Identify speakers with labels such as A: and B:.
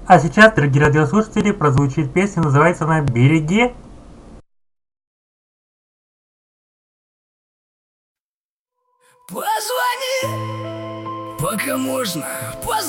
A: А сейчас, дорогие радиослушатели, прозвучит песня, называется она «Береги».
B: Позвони, пока можно.